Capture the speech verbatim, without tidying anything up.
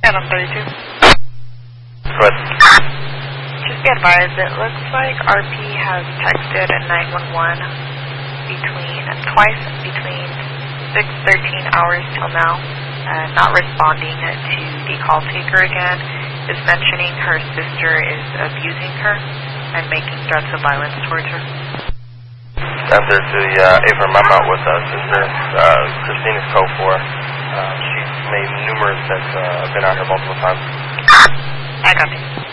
Adam thirty-two. Good. Just be advised, it looks like R P has texted a nine one one between, twice between six thirteen hours till now, uh, not responding to the call taker again, is mentioning her sister is abusing her and making threats of violence towards her. After to the uh, A for mom out with uh, sister, uh, Christina's code four. Uh, she's made numerous that's uh, been out here multiple times. I copy.